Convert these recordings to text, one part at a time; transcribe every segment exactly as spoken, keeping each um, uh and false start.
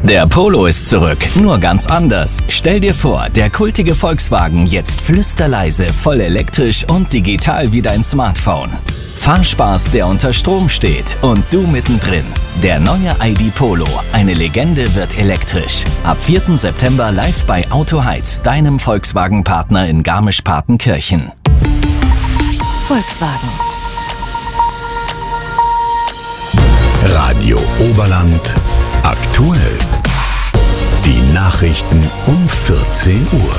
Der Polo ist zurück, nur ganz anders. Stell dir vor, der kultige Volkswagen jetzt flüsterleise, voll elektrisch und digital wie dein Smartphone. Fahrspaß, der unter Strom steht und du mittendrin. Der neue I D Polo, eine Legende, wird elektrisch. Ab vierten September live bei Auto Heiz, deinem Volkswagen-Partner in Garmisch-Partenkirchen. Volkswagen. Radio Oberland aktuell. Die Nachrichten um vierzehn Uhr.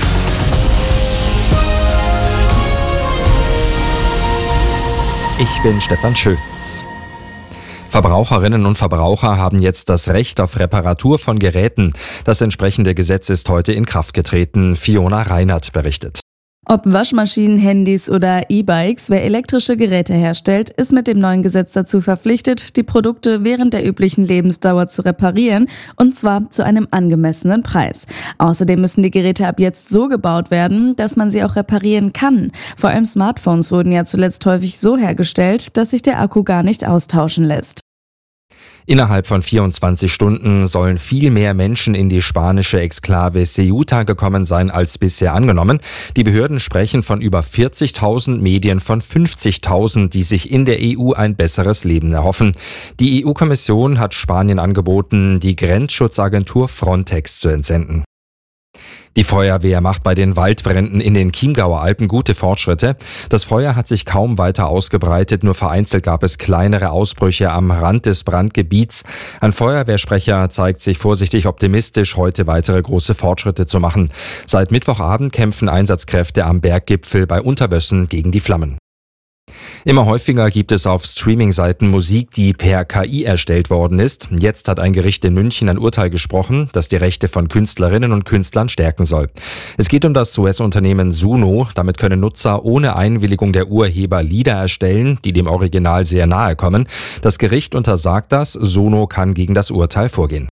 Ich bin Stefan Schütz. Verbraucherinnen und Verbraucher haben jetzt das Recht auf Reparatur von Geräten. Das entsprechende Gesetz ist heute in Kraft getreten. Fiona Reinert berichtet. Ob Waschmaschinen, Handys oder E-Bikes, wer elektrische Geräte herstellt, ist mit dem neuen Gesetz dazu verpflichtet, die Produkte während der üblichen Lebensdauer zu reparieren, und zwar zu einem angemessenen Preis. Außerdem müssen die Geräte ab jetzt so gebaut werden, dass man sie auch reparieren kann. Vor allem Smartphones wurden ja zuletzt häufig so hergestellt, dass sich der Akku gar nicht austauschen lässt. Innerhalb von vierundzwanzig Stunden sollen viel mehr Menschen in die spanische Exklave Ceuta gekommen sein als bisher angenommen. Die Behörden sprechen von über vierzigtausend, Medien von fünfzigtausend, die sich in der E U ein besseres Leben erhoffen. Die E U-Kommission hat Spanien angeboten, die Grenzschutzagentur Frontex zu entsenden. Die Feuerwehr macht bei den Waldbränden in den Chiemgauer Alpen gute Fortschritte. Das Feuer hat sich kaum weiter ausgebreitet, nur vereinzelt gab es kleinere Ausbrüche am Rand des Brandgebiets. Ein Feuerwehrsprecher zeigt sich vorsichtig optimistisch, heute weitere große Fortschritte zu machen. Seit Mittwochabend kämpfen Einsatzkräfte am Berggipfel bei Unterwössen gegen die Flammen. Immer häufiger gibt es auf Streaming-Seiten Musik, die per K I erstellt worden ist. Jetzt hat ein Gericht in München ein Urteil gesprochen, das die Rechte von Künstlerinnen und Künstlern stärken soll. Es geht um das U S-Unternehmen Suno. Damit können Nutzer ohne Einwilligung der Urheber Lieder erstellen, die dem Original sehr nahe kommen. Das Gericht untersagt das. Suno kann gegen das Urteil vorgehen.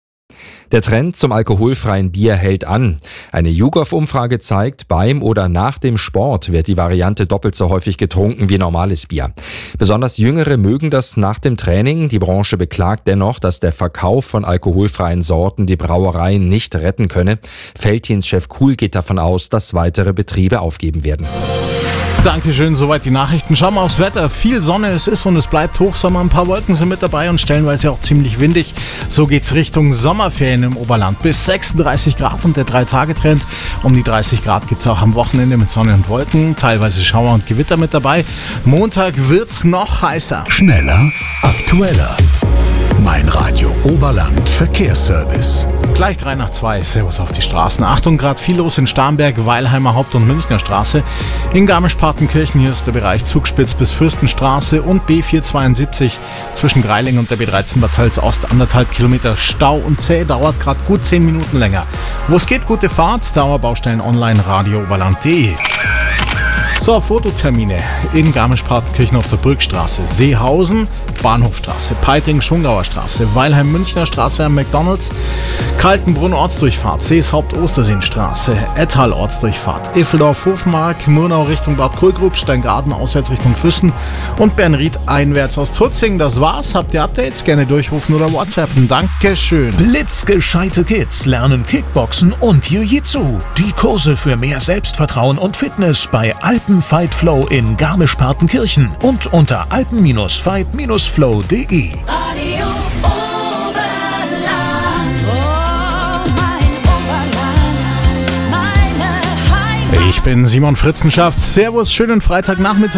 Der Trend zum alkoholfreien Bier hält an. Eine YouGov-Umfrage zeigt, beim oder nach dem Sport wird die Variante doppelt so häufig getrunken wie normales Bier. Besonders Jüngere mögen das nach dem Training. Die Branche beklagt dennoch, dass der Verkauf von alkoholfreien Sorten die Brauereien nicht retten könne. Veltins-Chef Kuhl geht davon aus, dass weitere Betriebe aufgeben werden. Dankeschön, soweit die Nachrichten. Schauen wir aufs Wetter. Viel Sonne es ist und es bleibt Hochsommer. Ein paar Wolken sind mit dabei und stellenweise auch ziemlich windig. So geht's Richtung Sommerferien im Oberland. Bis sechsunddreißig Grad und der drei Tage Trend. Um die dreißig Grad gibt's auch am Wochenende mit Sonne und Wolken. Teilweise Schauer und Gewitter mit dabei. Montag wird's noch heißer. Schneller, aktueller. Mein Radio Oberland Verkehrsservice. Gleich drei nach zwei. Servus auf die Straßen. Achtung, gerade viel los in Starnberg, Weilheimer Haupt- und Münchner Straße. In Garmisch-Partenkirchen, hier ist der Bereich Zugspitz bis Fürstenstraße und B vierhundertzweiundsiebzig zwischen Greiling und der B dreizehn Bad Tölz Ost. Anderthalb Kilometer Stau und zäh, dauert gerade gut zehn Minuten länger. Wo es geht, gute Fahrt. Dauerbaustellen online, radio oberland punkt de. So, Fototermine in Garmisch-Partenkirchen auf der Brückstraße, Seehausen, Bahnhofstraße, Peiting, Schongauer Straße, Weilheim, Münchner Straße am McDonalds, Kaltenbrunn Ortsdurchfahrt, Seeshaupt, Osterseenstraße, Ettal Ortsdurchfahrt, Iffeldorf, Hofmark, Murnau Richtung Bad Kohlgrub, Steingarten auswärts Richtung Füssen und Bernried einwärts aus Tutzing. Das war's. Habt ihr Updates? Gerne durchrufen oder WhatsAppen. Dankeschön. Blitzgescheite Kids lernen Kickboxen und Jiu-Jitsu. Die Kurse für mehr Selbstvertrauen und Fitness bei Alpen Fight Flow in Garmisch-Partenkirchen und unter alpen Fight Flow punkt de. Ich bin Simon Fritzenschaft. Servus, schönen Freitagnachmittag.